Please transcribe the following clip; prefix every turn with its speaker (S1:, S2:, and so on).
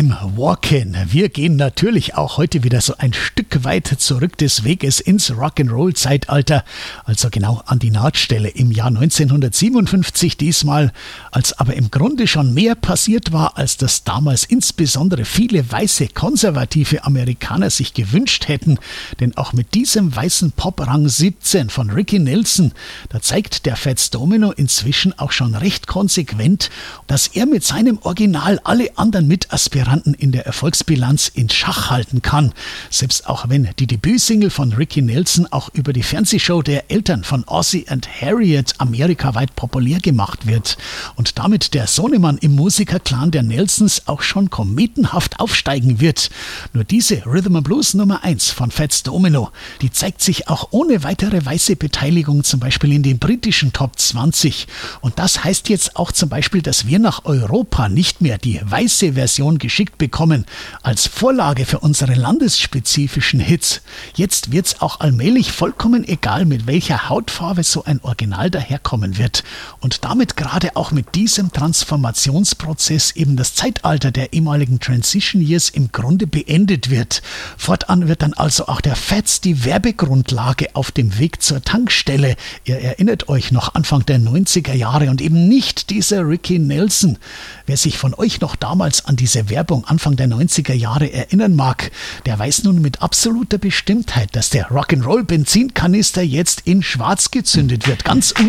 S1: I'm Walkin'. Wir gehen natürlich auch heute wieder so ein Stück weit zurück des Weges ins Rock'n'Roll-Zeitalter, also genau an die Nahtstelle im Jahr 1957 diesmal, als aber im Grunde schon mehr passiert war, als das damals insbesondere viele weiße konservative Amerikaner sich gewünscht hätten, denn auch mit diesem weißen Pop-Rang 17 von Ricky Nelson, da zeigt der Fats Domino inzwischen auch schon recht konsequent, dass er mit seinem Original alle anderen Mitaspiranten in der Erfolgsbilanz in Schach halten kann. Selbst auch wenn die Debütsingle von Ricky Nelson auch über die Fernsehshow der Eltern von Ozzy and Harriet amerikaweit populär gemacht wird und damit der Sohnemann im Musikerclan der Nelsons auch schon kometenhaft aufsteigen wird. Nur diese Rhythm and Blues Nummer 1 von Fats Domino, die zeigt sich auch ohne weitere weiße Beteiligung zum Beispiel in den britischen Top 20. Und das heißt jetzt auch zum Beispiel, dass wir nach Europa nicht mehr die weiße Version geschickt bekommen als Vorlage für unsere landesspezifischen Hits. Jetzt wird's auch allmählich vollkommen egal, mit welcher Hautfarbe so ein Original daherkommen wird. Und damit gerade auch mit diesem Transformationsprozess eben das Zeitalter der ehemaligen Transition Years im Grunde beendet wird. Fortan wird dann also auch der Fats die Werbegrundlage auf dem Weg zur Tankstelle. Ihr erinnert euch noch Anfang der 90er Jahre und eben nicht dieser Ricky Nelson. Wer sich von euch noch damals an diese Werbung Anfang der 90er Jahre erinnern mag, der weiß nun mit absoluter Bestimmtheit, dass der Rock'n'Roll-Benzinkanister jetzt in schwarz gezündet wird. Ganz